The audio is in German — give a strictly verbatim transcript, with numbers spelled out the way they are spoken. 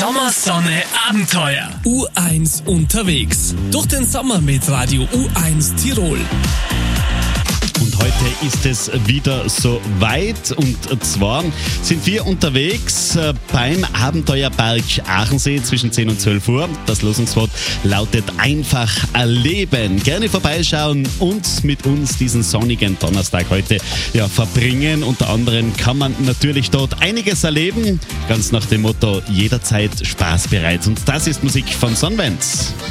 Sommersonne Abenteuer. U eins unterwegs. Durch den Sommer mit Radio U eins Tirol. Und heute ist es wieder so weit, und zwar sind wir unterwegs beim Abenteuerpark Aachensee zwischen zehn und zwölf Uhr. Das Losungswort lautet einfach erleben. Gerne vorbeischauen und mit uns diesen sonnigen Donnerstag heute ja, verbringen. Unter anderem kann man natürlich dort einiges erleben, ganz nach dem Motto jederzeit spaßbereit. Und das ist Musik von Sunvance.